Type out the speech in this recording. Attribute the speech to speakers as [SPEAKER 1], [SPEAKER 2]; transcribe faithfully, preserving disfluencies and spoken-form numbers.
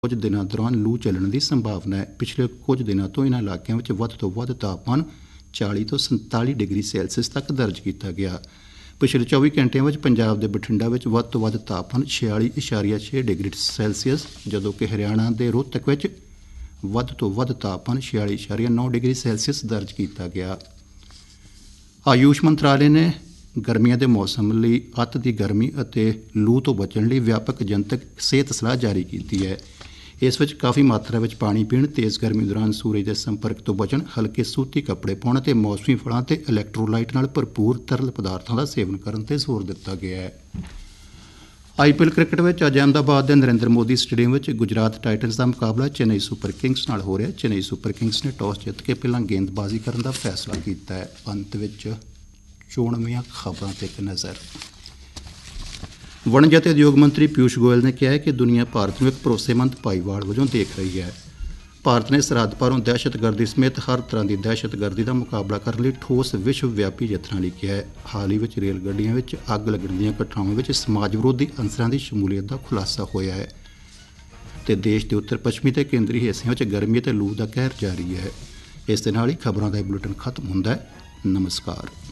[SPEAKER 1] ਕੁਝ ਦਿਨਾਂ ਦੌਰਾਨ ਲੂ ਚੱਲਣ ਦੀ ਸੰਭਾਵਨਾ ਹੈ। ਪਿਛਲੇ ਕੁਝ ਦਿਨਾਂ ਤੋਂ ਇਹਨਾਂ ਇਲਾਕਿਆਂ ਵਿੱਚ ਵੱਧ ਤੋਂ ਵੱਧ ਤਾਪਮਾਨ ਚਾਲੀ ਤੋਂ ਸੰਤਾਲੀ ਡਿਗਰੀ ਸੈਲਸੀਅਸ ਤੱਕ ਦਰਜ ਕੀਤਾ ਗਿਆ। ਪਿਛਲੇ ਚੌਵੀ ਘੰਟਿਆਂ ਵਿੱਚ ਪੰਜਾਬ ਦੇ ਬਠਿੰਡਾ ਵਿੱਚ ਵੱਧ ਤੋਂ ਵੱਧ ਤਾਪਮਾਨ ਛਿਆਲੀ ਇਸ਼ਾਰੀਆ ਛੇ ਡਿਗਰੀ ਸੈਲਸੀਅਸ, ਜਦੋਂ ਕਿ ਹਰਿਆਣਾ ਦੇ ਰੋਹਤਕ ਵਿੱਚ ਵੱਧ ਤੋਂ ਵੱਧ ਤਾਪਮਾਨ ਛਿਆਲੀ ਇਸ਼ਾਰੀਆ ਨੌ ਡਿਗਰੀ ਸੈਲਸੀਅਸ ਦਰਜ ਕੀਤਾ ਗਿਆ। ਆਯੂਸ਼ ਮੰਤਰਾਲੇ ਨੇ ਗਰਮੀਆਂ ਦੇ ਮੌਸਮ ਲਈ ਅੱਤ ਦੀ ਗਰਮੀ ਅਤੇ ਲੂ ਤੋਂ ਬਚਣ ਲਈ ਵਿਆਪਕ ਜਨਤਕ ਸਿਹਤ ਸਲਾਹ ਜਾਰੀ ਕੀਤੀ ਹੈ। ਇਸ ਵਿੱਚ ਕਾਫੀ ਮਾਤਰਾ ਵਿੱਚ ਪਾਣੀ ਪੀਣ, ਤੇਜ਼ ਗਰਮੀ ਦੌਰਾਨ ਸੂਰਜ ਦੇ ਸੰਪਰਕ ਤੋਂ ਬਚਣ, ਹਲਕੇ ਸੂਤੀ ਕੱਪੜੇ ਪਾਉਣ ਅਤੇ ਮੌਸਮੀ ਫਲਾਂ ਅਤੇ ਇਲੈਕਟ੍ਰੋਲਾਈਟ ਨਾਲ ਭਰਪੂਰ ਤਰਲ ਪਦਾਰਥਾਂ ਦਾ ਸੇਵਨ ਕਰਨ 'ਤੇ ਜ਼ੋਰ ਦਿੱਤਾ ਗਿਆ ਹੈ। ਆਈ ਪੀ ਐਲ ਕ੍ਰਿਕਟ ਵਿੱਚ ਅੱਜ ਅਹਿਮਦਾਬਾਦ ਦੇ ਨਰਿੰਦਰ ਮੋਦੀ ਸਟੇਡੀਅਮ ਵਿੱਚ ਗੁਜਰਾਤ ਟਾਈਟਨਸ ਦਾ ਮੁਕਾਬਲਾ ਚੇਨਈ ਸੁਪਰ ਕਿੰਗਸ ਨਾਲ ਹੋ ਰਿਹਾ। ਚੇਨਈ ਸੁਪਰ ਕਿੰਗਸ ਨੇ ਟਾਸ ਜਿੱਤ ਕੇ ਪਹਿਲਾਂ ਗੇਂਦਬਾਜ਼ੀ ਕਰਨ ਦਾ ਫੈਸਲਾ ਕੀਤਾ ਹੈ। ਅੰਤ ਵਿੱਚ ਚੋਣਵੀਆਂ ਖਬਰਾਂ 'ਤੇ ਇੱਕ ਨਜ਼ਰ। ਵਣਜ ਅਤੇ ਉਦਯੋਗ ਮੰਤਰੀ ਪਿਊਸ਼ ਗੋਇਲ ਨੇ ਕਿਹਾ ਹੈ ਕਿ ਦੁਨੀਆ ਭਾਰਤ ਨੂੰ ਇੱਕ ਭਰੋਸੇਮੰਦ ਭਾਈਵਾਲ ਵਜੋਂ ਦੇਖ ਰਹੀ ਹੈ। ਭਾਰਤ ਨੇ ਸਰਹੱਦ ਪਾਰੋਂ ਦਹਿਸ਼ਤਗਰਦੀ ਸਮੇਤ ਹਰ ਤਰ੍ਹਾਂ ਦੀ ਦਹਿਸ਼ਤਗਰਦੀ ਦਾ ਮੁਕਾਬਲਾ ਕਰਨ ਲਈ ਠੋਸ ਵਿਸ਼ਵ ਵਿਆਪੀ ਯਤਨਾਂ ਲਈ ਕਿਹਾ ਹੈ। ਹਾਲ ਹੀ ਵਿੱਚ ਰੇਲ ਗੱਡੀਆਂ ਵਿੱਚ ਅੱਗ ਲੱਗਣ ਦੀਆਂ ਘਟਨਾਵਾਂ ਵਿੱਚ ਸਮਾਜ ਵਿਰੋਧੀ ਅਨਸਰਾਂ ਦੀ ਸ਼ਮੂਲੀਅਤ ਦਾ ਖੁਲਾਸਾ ਹੋਇਆ ਹੈ ਅਤੇ ਦੇਸ਼ ਦੇ ਉੱਤਰ ਪੱਛਮੀ ਅਤੇ ਕੇਂਦਰੀ ਹਿੱਸਿਆਂ ਵਿੱਚ ਗਰਮੀ ਅਤੇ ਲੂ ਦਾ ਕਹਿਰ ਜਾਰੀ ਹੈ। ਇਸ ਦੇ ਨਾਲ ਹੀ ਖਬਰਾਂ ਦਾ ਇਹ ਬੁਲੇਟਿਨ ਖਤਮ ਹੁੰਦਾ ਹੈ। ਨਮਸਕਾਰ।